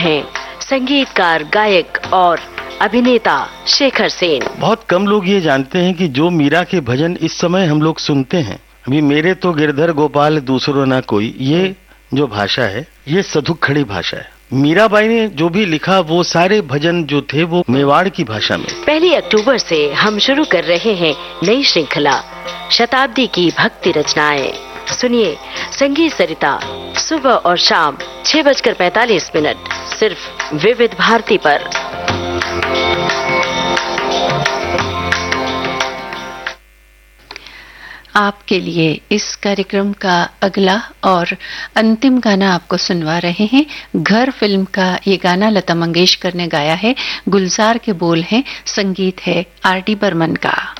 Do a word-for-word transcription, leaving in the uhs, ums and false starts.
हैं संगीतकार, गायक और अभिनेता शेखर सेन। बहुत कम लोग ये जानते हैं कि जो मीरा के भजन इस समय हम लोग सुनते हैं, अभी मेरे तो गिरधर गोपाल दूसरो ना कोई, ये जो भाषा है ये सधुक खड़ी भाषा है। मीराबाई ने जो भी लिखा वो सारे भजन जो थे वो मेवाड़ की भाषा में। पहली अक्टूबर से हम शुरू कर रहे हैं नई श्रृंखला शताब्दी की भक्ति रचनाएं। सुनिए संगीत सरिता सुबह और शाम छह बजकर पैतालीस मिनट सिर्फ विविध भारती पर। आपके लिए इस कार्यक्रम का अगला और अंतिम गाना आपको सुनवा रहे हैं। घर फिल्म का ये गाना लता मंगेशकर ने गाया है। गुलजार के बोल हैं, संगीत है आर डी बर्मन का।